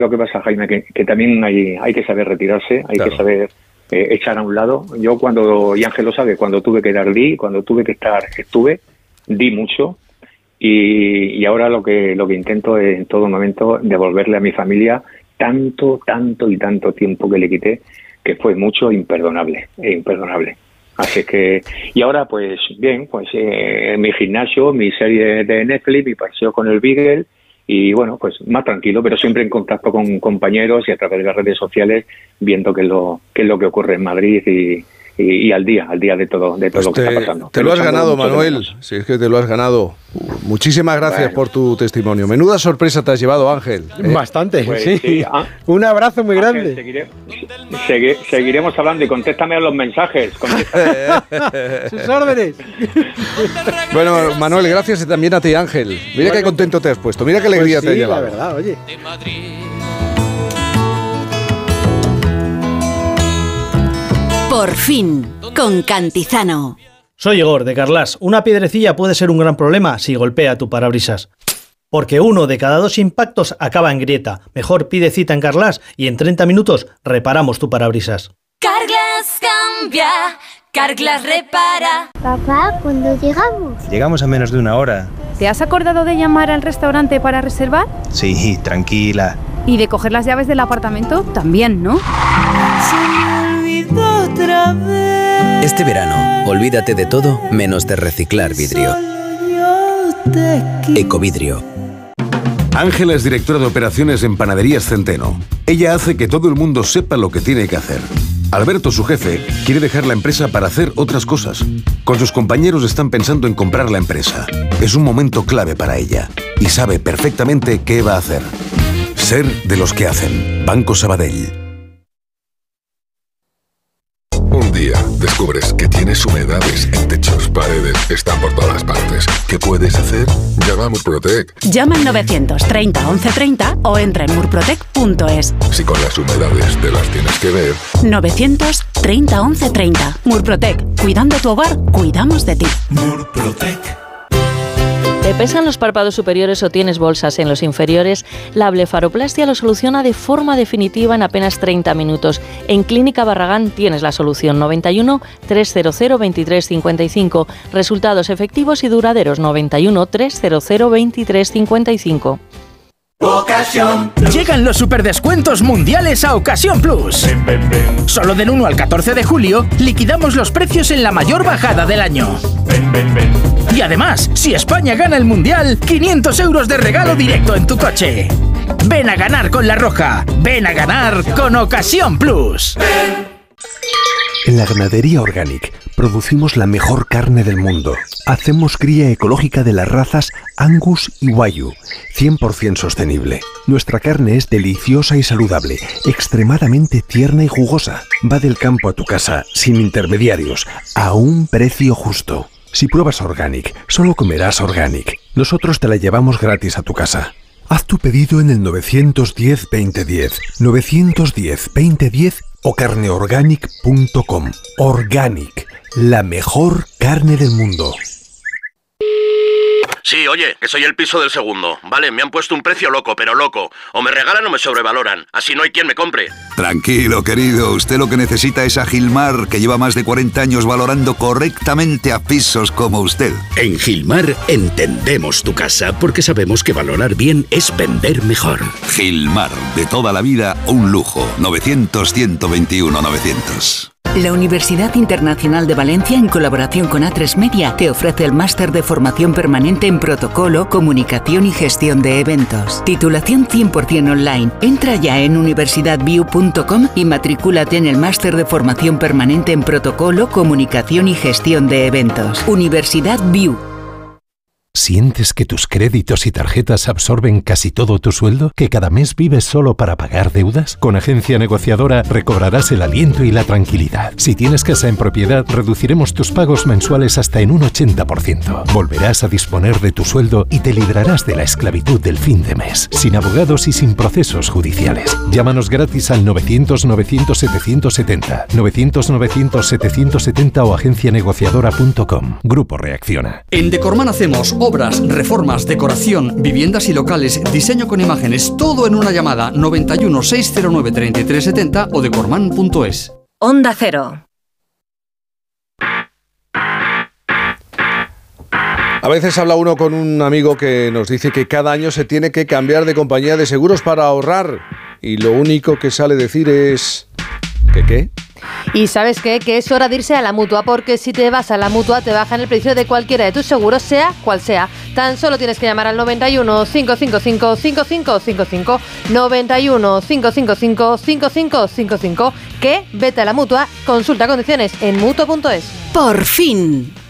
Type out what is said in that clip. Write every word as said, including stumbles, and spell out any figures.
lo que pasa, Jaime, que, que también hay, hay que saber retirarse, hay claro. que saber eh, echar a un lado. Yo cuando, y Ángel lo sabe, cuando tuve que dar di, cuando tuve que estar, estuve, di mucho. Y, y ahora lo que lo que intento es en todo momento devolverle a mi familia tanto, tanto y tanto tiempo que le quité, que fue mucho, imperdonable, e imperdonable. Así que, y ahora pues bien, pues eh, mi gimnasio, mi serie de Netflix, mi paseo con el Beagle, y bueno, pues más tranquilo, pero siempre en contacto con compañeros y a través de las redes sociales, viendo qué es lo, qué es lo que ocurre en Madrid y, y, y al día, al día de todo, de todo pues lo que te, está pasando. Te lo has ganado, Manuel, si es que te lo has ganado. Muchísimas gracias bueno. por tu testimonio. Menuda sorpresa te has llevado, Ángel. ¿eh? Bastante, pues, sí. sí. Ah, un abrazo muy Ángel, grande. Seguire, segui, seguiremos hablando y contéstame a los mensajes. Sus órdenes. Bueno, Manuel, gracias y también a ti, Ángel. Mira bueno, qué contento te has puesto, mira qué alegría pues te ha sí, llevado. La verdad, oye. Por fin, con Cantizano. Soy Igor, de Carlas. Una piedrecilla puede ser un gran problema si golpea tu parabrisas. Porque uno de cada dos impactos acaba en grieta. Mejor pide cita en Carlas y en treinta minutos reparamos tu parabrisas. Carglass cambia, Carglass repara. Papá, ¿cuándo llegamos? Llegamos a menos de una hora. ¿Te has acordado de llamar al restaurante para reservar? Sí, tranquila. ¿Y de coger las llaves del apartamento? También, ¿no? Se me olvidó otra vez. Este verano, olvídate de todo menos de reciclar vidrio. Ecovidrio. Ángela es directora de operaciones en Panaderías Centeno. Ella hace que todo el mundo sepa lo que tiene que hacer. Alberto, su jefe, quiere dejar la empresa para hacer otras cosas. Con sus compañeros están pensando en comprar la empresa. Es un momento clave para ella y sabe perfectamente qué va a hacer. Ser de los que hacen. Banco Sabadell. Un día descubres que tienes humedades en techos, paredes, están por todas partes. ¿Qué puedes hacer? Llama a Murprotec. Llama al novecientos treinta once treinta o entra en murprotec punto es. Si con las humedades te las tienes que ver. novecientos treinta once treinta. Murprotec. Cuidando tu hogar, cuidamos de ti. Murprotec. ¿Te pesan los párpados superiores o tienes bolsas en los inferiores? La blefaroplastia lo soluciona de forma definitiva en apenas treinta minutos. En Clínica Barragán tienes la solución. Noventa y uno, trescientos veintitrés cincuenta y cinco. Resultados efectivos y duraderos. Noventa y uno, trescientos veintitrés cincuenta y cinco. Ocasión. Llegan los superdescuentos mundiales a Ocasión Plus. Ven, ven, ven. Solo del uno al catorce de julio liquidamos los precios en la mayor bajada del año. Ven, ven, ven. Y además, si España gana el mundial, quinientos euros de regalo directo en tu coche. Ven a ganar con La Roja. Ven a ganar con Ocasión Plus. Ven. En la Ganadería Organic producimos la mejor carne del mundo. Hacemos cría ecológica de las razas Angus y Wagyu, cien por ciento sostenible. Nuestra carne es deliciosa y saludable, extremadamente tierna y jugosa. Va del campo a tu casa, sin intermediarios, a un precio justo. Si pruebas Organic, solo comerás Organic. Nosotros te la llevamos gratis a tu casa. Haz tu pedido en el nueve uno cero, veinte diez, nueve uno cero, veinte diez o carneorganic punto com. Organic, la mejor carne del mundo. Sí, oye, que soy el piso del segundo. Vale, me han puesto un precio loco, pero loco. O me regalan o me sobrevaloran. Así no hay quien me compre. Tranquilo, querido. Usted lo que necesita es a Gilmar, que lleva más de cuarenta años valorando correctamente a pisos como usted. En Gilmar entendemos tu casa porque sabemos que valorar bien es vender mejor. Gilmar, de toda la vida, un lujo. novecientos, ciento veintiuno, novecientos. La Universidad Internacional de Valencia, en colaboración con A tres Media, te ofrece el máster de formación permanente en protocolo, comunicación y gestión de eventos. Titulación cien por ciento online. Entra ya en universidad view punto com y matricúlate en el máster de formación permanente en protocolo, comunicación y gestión de eventos. Universidad View. ¿Sientes que tus créditos y tarjetas absorben casi todo tu sueldo? ¿Que cada mes vives solo para pagar deudas? Con Agencia Negociadora recobrarás el aliento y la tranquilidad. Si tienes casa en propiedad, reduciremos tus pagos mensuales hasta en un ochenta por ciento. Volverás a disponer de tu sueldo y te librarás de la esclavitud del fin de mes, sin abogados y sin procesos judiciales. Llámanos gratis al novecientos, novecientos, setecientos setenta, novecientos, novecientos, setecientos setenta o agencia negociadora punto com. Grupo Reacciona. En Decorman hacemos Obras, reformas, decoración, viviendas y locales, diseño con imágenes, todo en una llamada. Noventa y uno, seiscientos nueve, treinta y tres setenta o decorman punto es. Onda Cero. A veces habla uno con un amigo que nos dice que cada año se tiene que cambiar de compañía de seguros para ahorrar. Y lo único que sale decir es... ¿Qué qué? Y ¿sabes qué? Que es hora de irse a la Mutua, porque si te vas a la Mutua te bajan el precio de cualquiera de tus seguros, sea cual sea. Tan solo tienes que llamar al noventa y uno, cinco cinco cinco, cinco cinco cinco cinco, noventa y uno, cinco cinco cinco, cinco cinco cinco cinco, que vete a la Mutua, consulta condiciones en mutua punto es. Por fin.